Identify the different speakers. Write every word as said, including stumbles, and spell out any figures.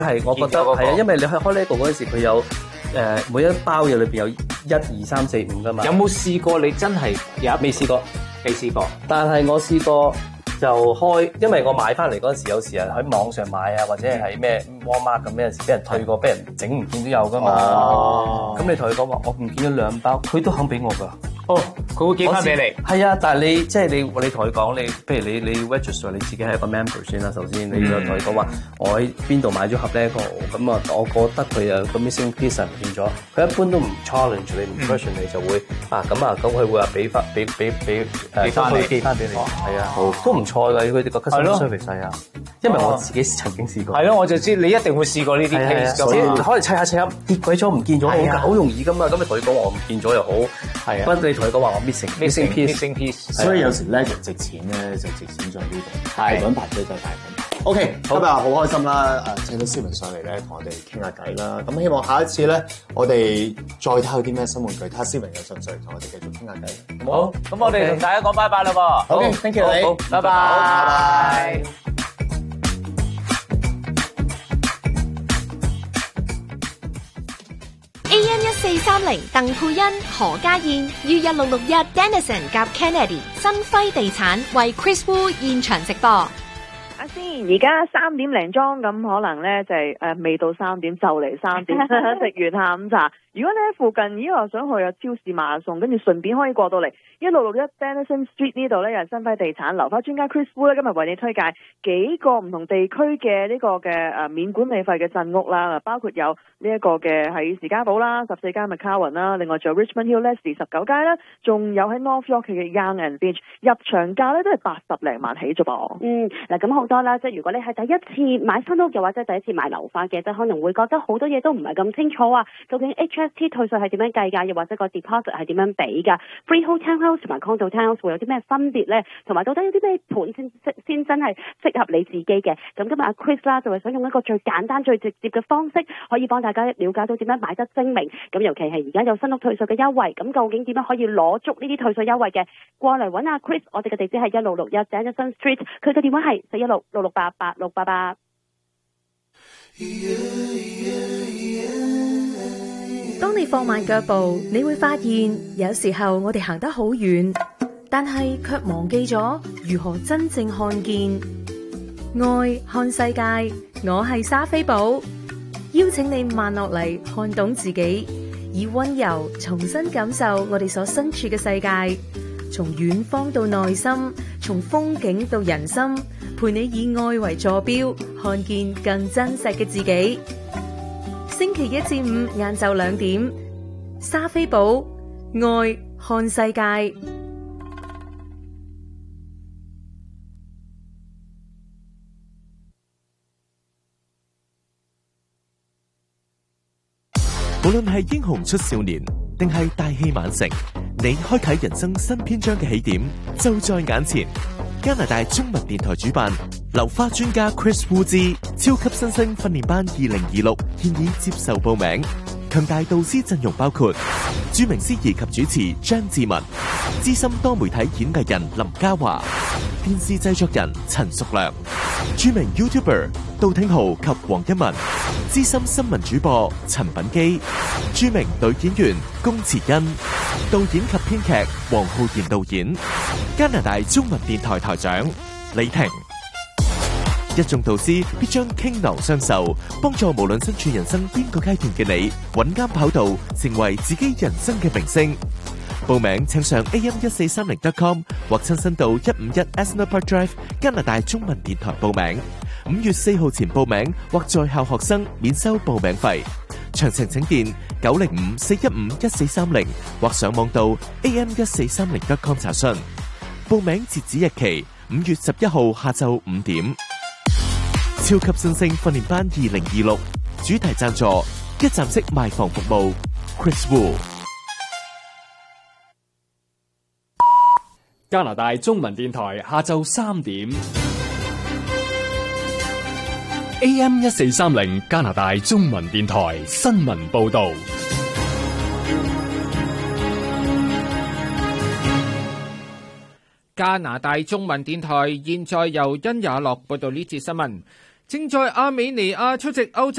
Speaker 1: 係我覺得係啊，因為你去開 LEGO 嗰陣時，佢有誒、呃、每一包嘢裏邊有一二三四五噶嘛。
Speaker 2: 有冇試過你真係有
Speaker 1: 未試過？
Speaker 2: 未試過，
Speaker 1: 但係我試過就開，因為我買翻嚟嗰陣時，有時啊喺網上買啊，或者係喺咩 Walmart 咁有陣時俾人退過，俾人整唔見都有噶嘛。
Speaker 2: 哦，
Speaker 1: 咁你同佢講話，我唔見咗兩包，佢都肯俾我㗎。
Speaker 2: 哦，佢會寄翻俾你。
Speaker 1: 係啊，但係你即係你你同佢講，你譬如你你 register 你自己係一個 member 先啦。首先你要同佢講話，我喺邊度買咗盒 LEGO，咁啊，我覺得佢有個 missing piece 唔見咗。佢一般都唔 challenge 你，唔 question 你就會啊咁啊，咁佢會話俾翻俾俾俾誒翻你寄翻俾你。係啊，都唔錯㗎，佢哋個 customer service 係啊。因為我自己曾經試過。
Speaker 2: 係咯，我就知你一定會試過呢啲 case。
Speaker 1: 所以可能砌下砌下跌鬼咗唔見咗，好容易㗎嘛。咁你同佢講話我唔見咗又好，
Speaker 2: 係啊。
Speaker 1: 不你同佢講話我 missing missing piece
Speaker 2: missing piece。
Speaker 3: 所以有時 LEGO 值錢咧就值錢在呢度，
Speaker 2: 係
Speaker 3: 大品牌追就大品牌。OK，今日好開心啦！誒，請到思文上嚟咧，同我哋傾下偈啦。咁希望下一次咧，我哋再睇有啲咩新玩具，睇下思文有興趣同我哋繼續傾下偈。
Speaker 2: 好，咁我哋同大家講拜拜啦噃。
Speaker 3: OK，thank you 你，
Speaker 2: 拜拜。
Speaker 4: A M 一四三零鄧佩欣、何家燕於一六六一 Dennison 夾 Kennedy 新輝地產為 Chris Wu 現場直播。
Speaker 5: 阿先，而家三點零鐘咁，可能咧就係、是、誒、呃、未到三點就嚟三點，食完下午茶。如果你喺附近，咦我想去啊超市買下餸，跟住順便可以過到嚟一六六一 Dennison Street 呢度咧，有新輝地產樓花專家 Chris Wu 咧，今日為你推介幾個唔同地區嘅呢個嘅誒免管理費嘅鎮屋啦，包括有呢一個嘅喺士嘉堡啦，十四間 McCowan 啦，另外仲有 Richmond Hill Leslie 十九街啦，仲有喺 North York 嘅 Young and Beach， 入場價咧都係八十零萬起啫噃。
Speaker 6: 嗯，嗱咁好多啦，即係如果你係第一次買新屋又或者第一次買樓花嘅，即係可能會覺得好多嘢都唔係咁清楚啊，究竟 H S T 退稅係點樣計㗎？又或者個 deposit 係點樣俾㗎 ？Freehold townhouse 同埋 condo townhouse 會有啲咩分別咧？同埋到底有啲咩盤先先真係適合你自己嘅？咁今日阿 Chris 啦就係想用一個最簡單、最直接嘅方式，可以幫大家了解到點樣買得精明。咁尤其係而家有新屋退稅嘅優惠，咁究竟點樣可以攞足呢啲退稅優惠嘅？過嚟揾阿 Chris，我哋嘅地址係一六六一 Dennison Street， 佢嘅電話係四一六六六八八六八八。
Speaker 7: 當你放慢腳步，你會發現有時候我哋行得好遠，但係卻忘記咗如何真正看見愛。看世界，我係莎菲寶，邀請你慢落嚟，看懂自己，以溫柔重新感受我哋所身處嘅世界，從遠方到內心，從風景到人心，陪你以愛為坐標，看見更真實嘅自己。星期一至五晏晝兩點，莎菲寶愛看世界。
Speaker 8: 無論係英雄出少年，定係大器晚成，你開啟人生新篇章嘅起點就在眼前。加拿大中文電台主辦流花專家 Chris Wu 之超級新星訓練班二零二六現已接受報名，強大導師陣容包括著名司儀及主持張志文、資深多媒體演藝人林嘉華、電視製作人陳淑良、著名 YouTuber 杜挺豪及黃一文、資深新聞主播陳品基、著名女演員龔慈恩、導演及編劇黃浩然導演、加拿大中文電台台長李婷。一眾導師必將傾囊相授，幫助無論身處人生邊個階段嘅你，揾啱跑道，成為自己人生嘅明星。報名請上 A M 一四三零 dot com 或親身到一五一 Asner Park Drive 加拿大中文電台報名。五月四號前報名或在校學生免收報名費。詳情請電九零五四一五一四三零或上網到 A M 一四三零 dot com 查詢。報名截止日期五月十一號下晝五點。超級新星訓練班二零二六主題贊助一站式賣房服務 Chris Wu。
Speaker 9: 加拿大中文電台下晝三點 A M 一四三零 加拿大中文電台新聞報道。
Speaker 10: 加拿大中文電台現在由殷雅樂報道呢節新聞。 正在亞美尼亞出席歐洲